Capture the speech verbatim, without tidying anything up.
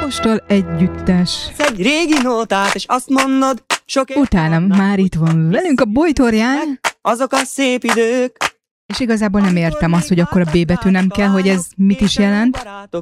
Apostol együttes. Egy régi nótát, és azt mondod, sok év Utánam már itt van velünk a Bojtorján. azok a szép idők. És igazából nem értem azt, hogy akkor a B betű nem kell, hogy ez mit is jelent.